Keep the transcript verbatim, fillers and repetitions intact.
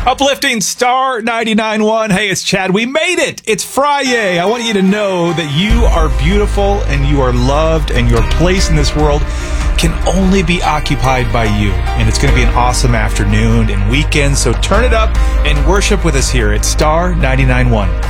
Uplifting Star ninety-nine point one. Hey, it's Chad. We made it. It's Friday. I want you to know that you are beautiful and you are loved and your place in this world can only be occupied by you. And it's going to be an awesome afternoon and weekend. So turn it up and worship with us here at Star ninety-nine point one.